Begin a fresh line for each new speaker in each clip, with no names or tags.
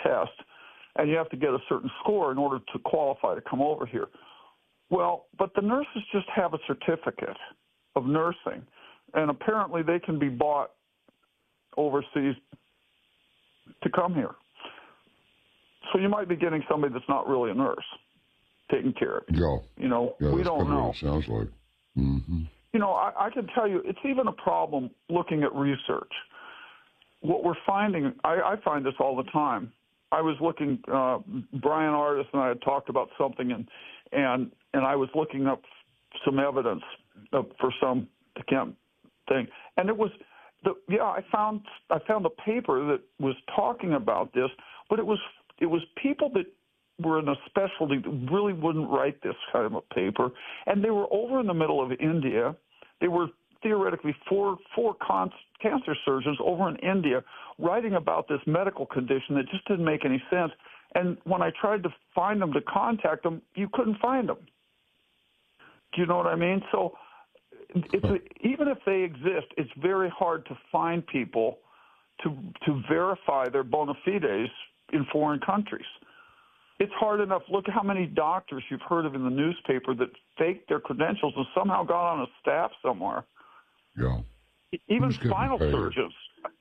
test, and you have to get a certain score in order to qualify to come over here. Well, but the nurses just have a certificate of nursing, and apparently they can be bought overseas to come here. So you might be getting somebody that's not really a nurse taking care of you.
Yeah.
We don't know.
What it sounds like. Mm-hmm.
I can tell you, it's even a problem looking at research. What we're finding, I find this all the time. I was looking, Brian Artis and I had talked about something, and I was looking up some evidence for some thing, and it was, I found a paper that was talking about this, but it was people that were in a specialty that really wouldn't write this kind of a paper, and they were over in the middle of India. They were theoretically four cancer surgeons over in India writing about this medical condition that just didn't make any sense. And when I tried to find them, to contact them, you couldn't find them. Do you know what I mean? So even if they exist, it's very hard to find people to verify their bona fides in foreign countries. It's hard enough. Look at how many doctors you've heard of in the newspaper that faked their credentials and somehow got on a staff somewhere.
Yeah.
Even spinal surgeons,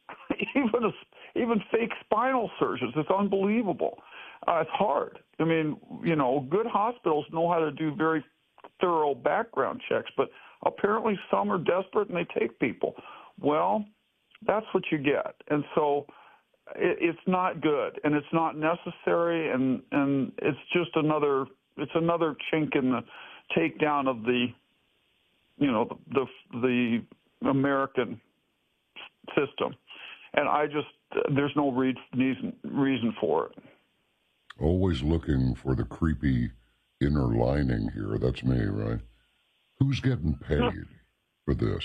even fake spinal surgeons. It's unbelievable. It's hard. I mean, good hospitals know how to do very thorough background checks, but apparently some are desperate and they take people. Well, that's what you get. And so it's not good, and it's not necessary, and it's just another chink in the takedown of the American system. And there's no reason for it.
Always looking for the creepy inner lining here. That's me, right? Who's getting paid for this?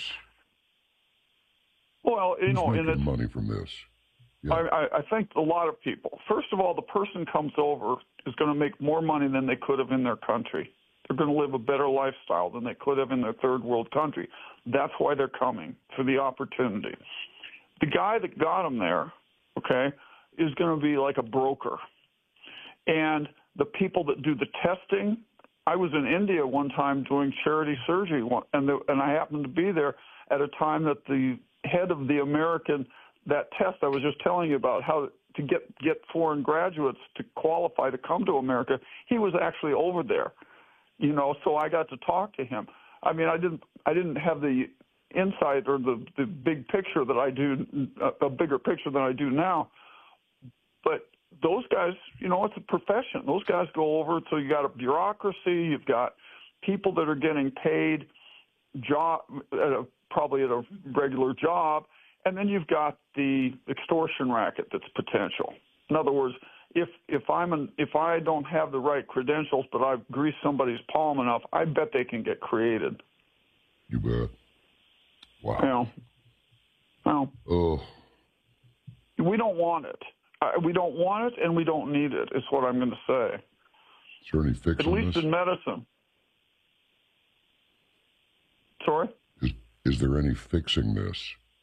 Well,
Who's making money from this? Yeah.
I think a lot of people. First of all, the person comes over is going to make more money than they could have in their country. They're going to live a better lifestyle than they could have in their third world country. That's why they're coming, for the opportunity. The guy that got them there, is going to be like a broker. And the people that do the testing, I was in India one time doing charity surgery, and I happened to be there at a time that the head of the American, that test I was just telling you about, how to get foreign graduates to qualify to come to America, he was actually over there, so I got to talk to him. I mean, I didn't have the insight or the big picture that I do, a bigger picture than I do now, but those guys, it's a profession. Those guys go over, so you got a bureaucracy, you've got people that are getting paid probably at a regular job, and then you've got the extortion racket that's potential. In other words, if I don't have the right credentials, but I've greased somebody's palm enough, I bet they can get created.
You bet. Wow.
Well,
oh.
We don't want it. We don't want it, and we don't need it, is what I'm going to say.
Is there any fixing
At least
this?
in medicine. Sorry?
Is there any fixing this?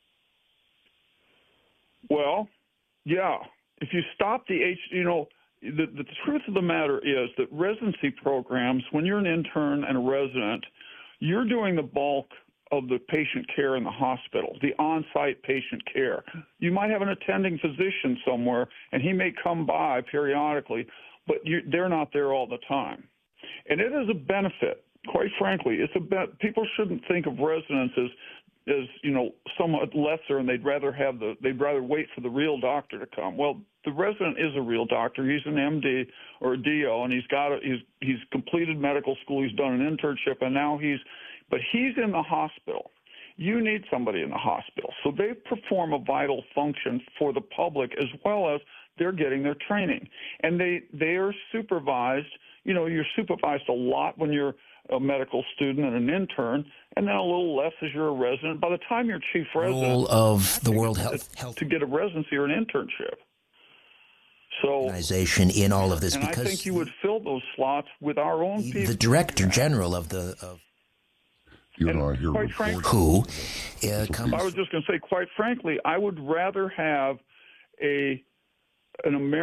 Well, yeah. If you stop the the truth of the matter is that residency programs, when you're an intern and a resident, you're doing the bulk of the patient care in the hospital, the on-site patient care. You might have an attending physician somewhere, and he may come by periodically, but they're not there all the time. And it is a benefit, quite frankly. People shouldn't think of residents as somewhat lesser, and they'd rather wait for the real doctor to come. Well, the resident is a real doctor. He's an MD or a DO, and he's completed medical school. He's done an internship, and now he's in the hospital. You need somebody in the hospital. So they perform a vital function for the public, as well as they're getting their training. And they are supervised. You're supervised a lot when you're a medical student and an intern, and then a little less as you're a resident. By the time you're chief resident,
role of the World Health
to get a residency or an internship. So,
organization in all of this,
and
because
I think you would fill those slots with our own people.
The director general of
you and I here
who comes.
I was just going to say, quite frankly, I would rather have an American